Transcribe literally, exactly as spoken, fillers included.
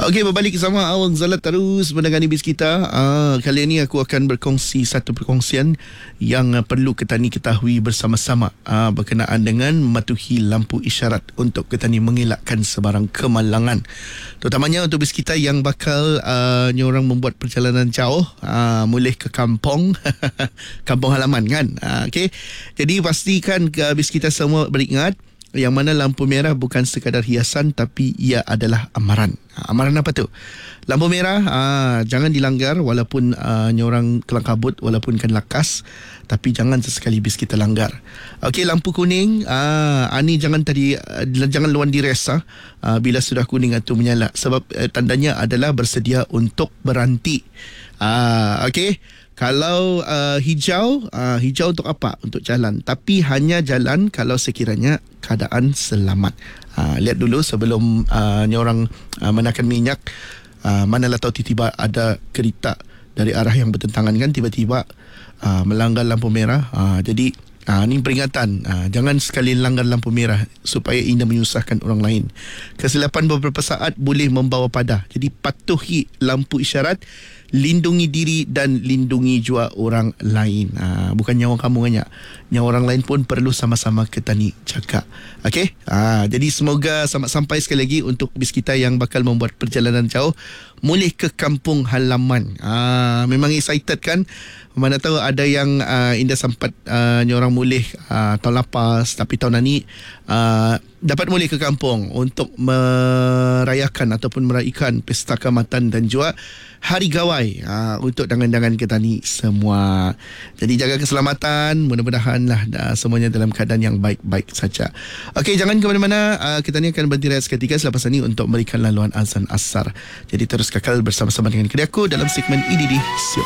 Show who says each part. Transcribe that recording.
Speaker 1: Okey, berbalik sama Awang Zalat terus mendengar bis kita. Uh, kali ini aku akan berkongsi satu perkongsian yang uh, perlu Ketani ketahui bersama-sama uh, berkenaan dengan mematuhi lampu isyarat untuk Ketani mengelakkan sebarang kemalangan. Terutamanya untuk bis kita yang bakal uh, nyorang membuat perjalanan jauh, uh, mulih ke kampung, kampung halaman kan. Uh, Okey, jadi pastikan uh, bis kita semua beringat yang mana lampu merah bukan sekadar hiasan tapi ia adalah amaran. Amaran apa tu? Lampu merah aa, jangan dilanggar walaupun aa, nyorang kelang kabut, walaupun kan lakas, tapi jangan sesekali bis kita langgar. Okey, lampu kuning aa, ani jangan tadi aa, jangan luan diresa aa, bila sudah kuning itu menyala, sebab aa, tandanya adalah bersedia untuk berhenti. Aa, okey. Kalau uh, hijau, uh, hijau untuk apa? Untuk jalan. Tapi hanya jalan kalau sekiranya keadaan selamat. Uh, lihat dulu sebelum uh, ni orang uh, menakan minyak. Uh, manalah tahu tiba-tiba ada kereta dari arah yang bertentangan kan, tiba-tiba uh, melanggar lampu merah. Uh, jadi uh, ini peringatan. Uh, jangan sekali langgar lampu merah supaya ia menyusahkan orang lain. Kesilapan beberapa saat boleh membawa pada. Jadi patuhi lampu isyarat, lindungi diri dan lindungi juga orang lain. Ha, bukan nyawa kamu hanya, nyawa orang lain pun perlu sama-sama Ketani jaga. Okey? Ha, jadi semoga selamat sampai sekali lagi untuk bis kita yang bakal membuat perjalanan jauh mulih ke kampung halaman. Ha, memang excited kan? Mana tahu ada yang uh, indah sempat uh, nyorang mulih uh, tahun lepas, tapi tahun ini uh, dapat mulih ke kampung untuk merayakan ataupun meraihkan pesta Kaamatan dan juga Hari Gawai uh, untuk dangan-dangan Ketani semua. Jadi jaga keselamatan, mudah-mudahanlah uh, semuanya dalam keadaan yang baik-baik saja. Okey, jangan ke mana-mana. Uh, Ketani akan berhenti rehat seketika selepas ini untuk memberikan laluan azan asar. Jadi terus kekal bersama-sama dengan kedai aku dalam segmen I D D Siok.